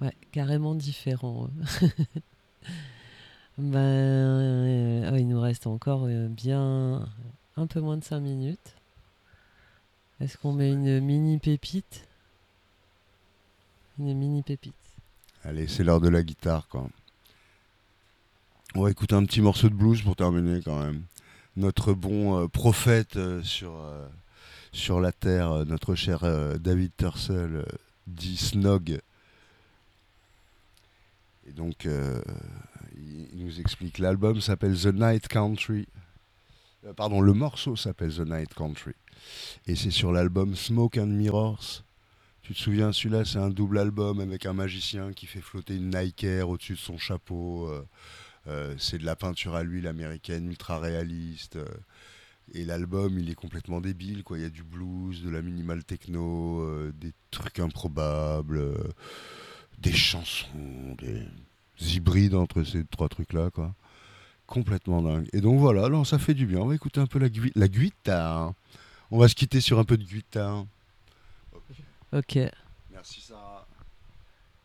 Ouais, carrément différent. Il nous reste encore bien un peu moins de 5 minutes. Est-ce qu'on met une mini pépite? Une mini pépite. Allez, c'est l'heure de la guitare, quoi. On va écouter un petit morceau de blues pour terminer, quand même. Notre bon prophète sur la terre, notre cher David Thursell, dit Snog. Et donc, il nous explique, l'album s'appelle The Night Country. Pardon, le morceau s'appelle The Night Country. Et c'est sur l'album Smoke and Mirrors. Tu te souviens, celui-là, c'est un double album avec un magicien qui fait flotter une Nike Air au-dessus de son chapeau. C'est de la peinture à l'huile américaine ultra réaliste. Et l'album, il est complètement débile, quoi. Il y a du blues, de la minimal techno, des trucs improbables, des chansons, des hybrides entre ces trois trucs-là, quoi. Complètement dingue. Et donc voilà, là, ça fait du bien. On va écouter un peu la guitare. On va se quitter sur un peu de guitare. Ok. Merci, Sarah.